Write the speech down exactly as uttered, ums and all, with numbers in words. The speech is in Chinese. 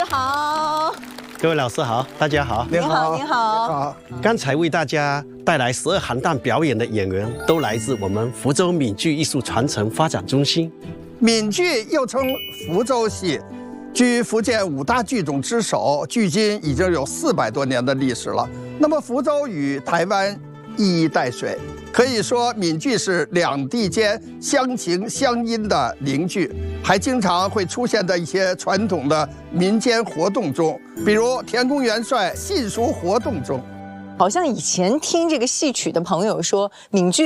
好。 各位老师好，大家好。 你好，你好。 刚才为大家带来十二行当表演的演员，都来自我们福州闽剧艺术传承发展中心。 闽剧又称福州戏，居福建五大剧种之首，距今已经有四百多年的历史了。那么福州与台湾一衣带水，可以说闽剧是两地间相情相依的邻居，还经常会出现在一些传统的民间活动中，比如田宫元帅信俗活动中。 好像以前听这个戏曲的朋友说，闽剧